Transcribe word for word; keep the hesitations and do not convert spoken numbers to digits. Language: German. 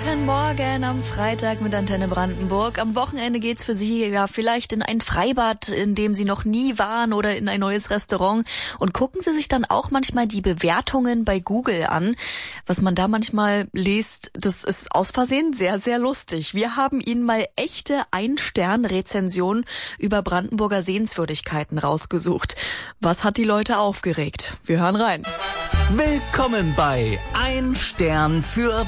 Guten Morgen am Freitag mit Antenne Brandenburg. Am Wochenende geht's für Sie ja vielleicht in ein Freibad, in dem Sie noch nie waren, oder in ein neues Restaurant. Und gucken Sie sich dann auch manchmal die Bewertungen bei Google an. Was man da manchmal liest, das ist aus Versehen sehr, sehr lustig. Wir haben Ihnen mal echte Ein-Stern-Rezensionen über Brandenburger Sehenswürdigkeiten rausgesucht. Was hat die Leute aufgeregt? Wir hören rein. Willkommen bei Ein Stern für